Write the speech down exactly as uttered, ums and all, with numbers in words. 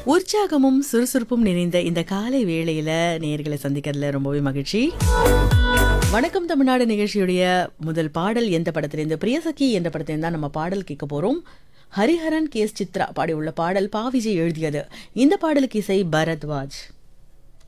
உற்சாகமும் சுறுசுறுப்பும் நிறைந்த இந்த காலை வேளையில நேயர்களை சந்திக்கிறதுல ரொம்பவே மகிழ்ச்சி. வணக்கம் தமிழ்நாடு நிகழ்ச்சியுடைய முதல் பாடல் எந்த படத்திலிருந்து, பிரியசகி என்ற படத்திலிருந்து தான் நம்ம பாடல் கேட்க போறோம். ஹரிஹரன், கே எஸ் சித்ரா பாடியுள்ள பாடல் பா விஜய் எழுதியது. இந்த பாடலுக்கு இசை பரத்வாஜ்.